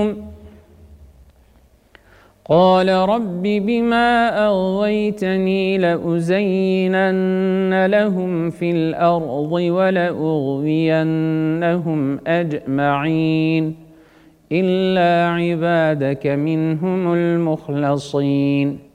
قال رب بما أغويتني لأزينن لهم في الأرض ولأغوينهم أجمعين إلا عبادك منهم المخلصين